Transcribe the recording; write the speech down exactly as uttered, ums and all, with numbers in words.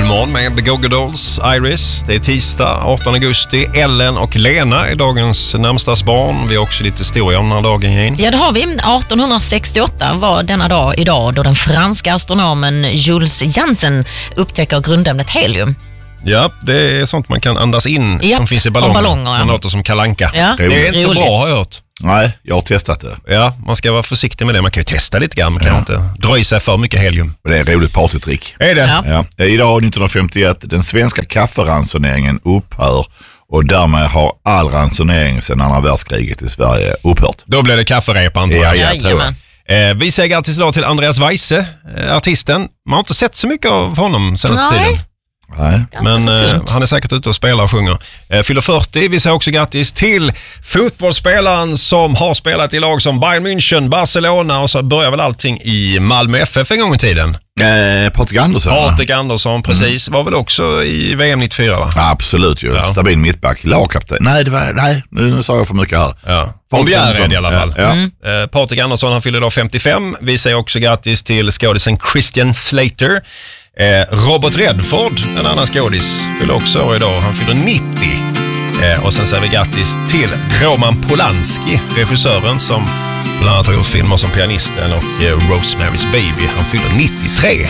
Fullmån med The Go-Go Dolls, Iris. Det är tisdag, artonde augusti. Ellen och Lena är dagens namnsdagsbarn. Vi har också lite historia om den här dagen, Jane. Ja, det har vi. arton sextioåtta var denna dag idag då den franska astronomen Jules Janssen upptäcker grundämnet helium. Ja, det är sånt man kan andas in ja, som finns i ballonger. ballonger ja. Man låter som kalanka. Ja, det är inte så bra, har jag hört. Nej, jag har testat det. Ja, man ska vara försiktig med det. Man kan ju testa lite grann, man kan ja. inte dra i sig för mycket helium. Det är en roligt partytrick. Är det? Ja. Ja. Idag nittonhundrafemtioett, den svenska kafferansoneringen upphör och därmed har all ransonering sedan andra världskriget i Sverige upphört. Då blir det kafferepa, antar jag. Ja, jag tror det. Eh, vi säger grattis idag till Andreas Weise, eh, artisten. Man har inte sett så mycket av honom senaste Nej. tiden. Nej. Men eh, han är säkert ute och spelar och sjunger. Eh, fyller fyrtio. Vi säger också grattis till fotbollsspelaren som har spelat i lag som Bayern München, Barcelona och så börjar väl allting i Malmö F F en gång i tiden. Eh, Patrik Andersson. Patrik Andersson, precis. Mm. Var väl också i V M nittiofyra, va? Absolut ju. Ja. Stabil mittback, lagkapten. Nej, det var, nej, nu sa jag för mycket här. Ja. Om vi är rädd i alla fall. Ja. Mm. Eh, Patrik Andersson, han fyller idag femtiofem. Vi säger också grattis till skådisen Christian Slater. Eh, Robert Redford, en annan skådis, fyller också år idag. Han fyller nittio. Eh, och sen säger vi grattis till Roman Polanski, regissören som bland annat har gjort filmer som Pianisten och eh, Rosemary's Baby. Han fyller nittiotre.